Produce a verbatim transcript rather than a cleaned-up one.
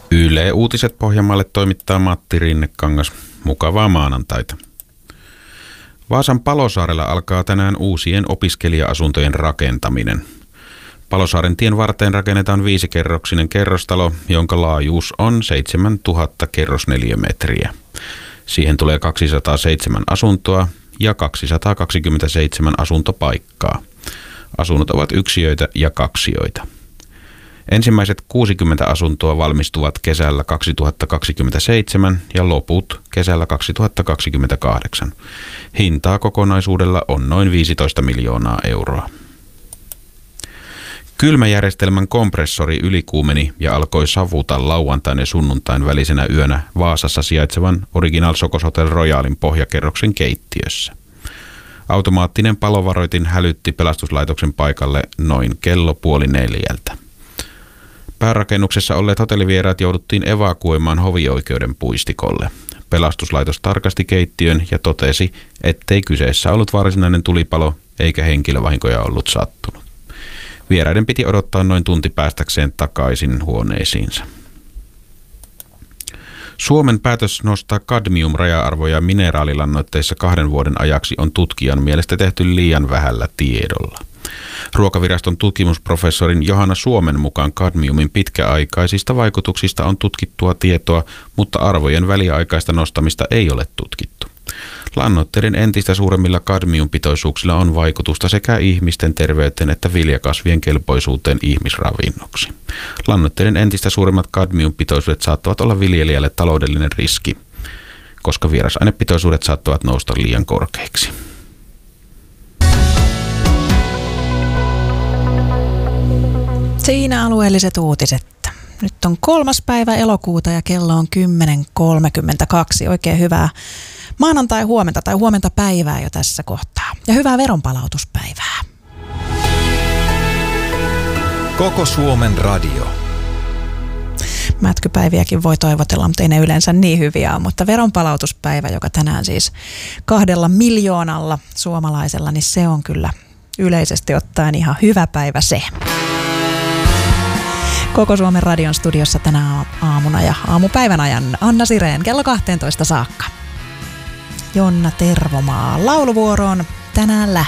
Yle Uutiset Pohjanmaalle toimittaa Matti Rinnekangas. Mukavaa maanantaita. Vaasan Palosaarella alkaa tänään uusien opiskelija-asuntojen rakentaminen. Palosaaren tien varteen rakennetaan viisikerroksinen kerrostalo, jonka laajuus on seitsemäntuhatta kerrosneliömetriä. Siihen tulee kaksisataaseitsemän asuntoa ja kaksisataakaksikymmentäseitsemän asuntopaikkaa. Asunnot ovat yksiöitä ja kaksioita. Ensimmäiset kuusikymmentä asuntoa valmistuvat kesällä kaksituhattakaksikymmentäseitsemän ja loput kesällä kaksituhattakaksikymmentäkahdeksan. Hintaa kokonaisuudella on noin viisitoista miljoonaa euroa. Kylmäjärjestelmän kompressori ylikuumeni ja alkoi savuta lauantain ja sunnuntain välisenä yönä Vaasassa sijaitsevan Original Sokos Hotel Royalin pohjakerroksen keittiössä. Automaattinen palovaroitin hälytti pelastuslaitoksen paikalle noin kello puoli neljältä. Päärakennuksessa olleet hotellivieraat jouduttiin evakuoimaan hovioikeuden puistikolle. Pelastuslaitos tarkasti keittiön ja totesi, ettei kyseessä ollut varsinainen tulipalo eikä henkilövahinkoja ollut sattunut. Vieraiden piti odottaa noin tunti päästäkseen takaisin huoneisiinsa. Suomen päätös nostaa kadmium-raja-arvoja mineraalilannoitteissa kahden vuoden ajaksi on tutkijan mielestä tehty liian vähällä tiedolla. Ruokaviraston tutkimusprofessorin Johanna Suomen mukaan kadmiumin pitkäaikaisista vaikutuksista on tutkittua tietoa, mutta arvojen väliaikaista nostamista ei ole tutkittu. Lannoitteiden entistä suuremmilla kadmiumpitoisuuksilla on vaikutusta sekä ihmisten terveyteen että viljakasvien kelpoisuuteen ihmisravinnoksi. Lannoitteiden entistä suuremmat kadmiumpitoisuudet saattavat olla viljelijälle taloudellinen riski, koska vierasainepitoisuudet saattavat nousta liian korkeiksi. Siinä alueelliset uutiset. Nyt on kolmas päivä elokuuta ja kello on kymmenen kolmekymmentäkaksi. Oikein hyvää maanantai-huomenta tai huomenta päivää jo tässä kohtaa. Ja hyvää veronpalautuspäivää. Koko Suomen radio. Mätkypäiviäkin voi toivotella, mutta ei ne yleensä niin hyviä ole. Mutta veronpalautuspäivä, joka tänään siis kahdella miljoonalla suomalaisella, niin se on kyllä yleisesti ottaen ihan hyvä päivä se. Koko Suomen radion studiossa tänä aamuna ja aamupäivän ajan Anna Sireen kello kahteentoista saakka. Jonna Tervomaa lauluvuoroon tänään lähdetään.